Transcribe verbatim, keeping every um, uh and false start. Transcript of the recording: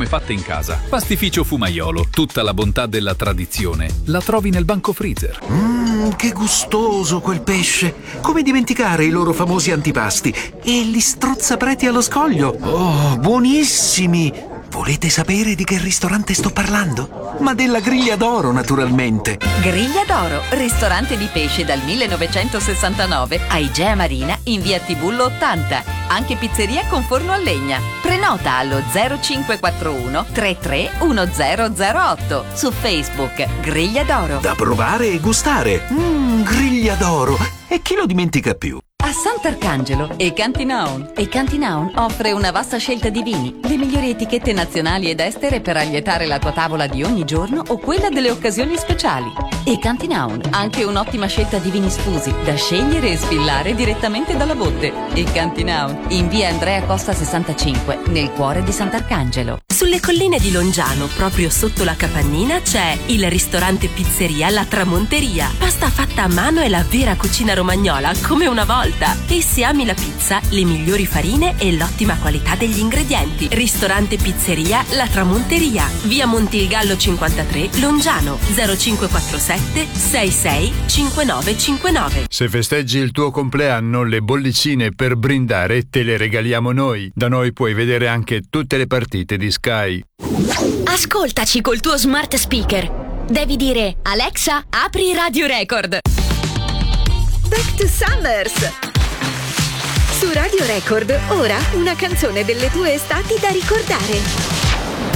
come fatte in casa. Pastificio Fumaiolo, tutta la bontà della tradizione la trovi nel banco freezer. Mmm, che gustoso quel pesce! Come dimenticare i loro famosi antipasti e gli strozzapreti allo scoglio? Oh, buonissimi! Volete sapere di che ristorante sto parlando? Ma della Griglia d'Oro, naturalmente. Griglia d'Oro, ristorante di pesce dal millenovecentosessantanove a Igea Marina in via Tibullo ottanta. Anche pizzeria con forno a legna. Prenota allo zero cinque quattro uno tre tre uno zero zero otto. Su Facebook Griglia d'Oro. Da provare e gustare. Mmm, Griglia d'Oro. E chi lo dimentica più? A Sant'Arcangelo e Cantinaun. E Cantinaun offre una vasta scelta di vini, le migliori etichette nazionali ed estere per allietare la tua tavola di ogni giorno o quella delle occasioni speciali. E Cantinaun, anche un'ottima scelta di vini sfusi da scegliere e sfillare direttamente dalla botte. E Cantinaun, in via Andrea Costa sessantacinque, nel cuore di Sant'Arcangelo. Sulle colline di Longiano, proprio sotto la Capannina, c'è il ristorante pizzeria La Tramonteria. Pasta fatta a mano e la vera cucina romagnola, come una volta. E se ami la pizza, le migliori farine e l'ottima qualità degli ingredienti. Ristorante pizzeria La Tramonteria, via Montilgallo cinquantatré, Longiano, zero cinque quattro sette sei sei cinque nove cinque nove. Se festeggi il tuo compleanno, le bollicine per brindare te le regaliamo noi. Da noi puoi vedere anche tutte le partite di Sky. Ascoltaci col tuo smart speaker. Devi dire: Alexa, apri Radio Record. Back to Summers! Su Radio Record, ora una canzone delle tue estati da ricordare.